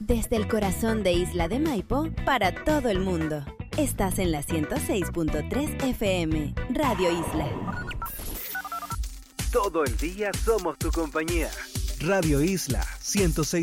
Desde el corazón de Isla de Maipo para todo el mundo. Estás en la 106.3 FM, Radio Isla. Todo el día somos tu compañía. Radio Isla 106.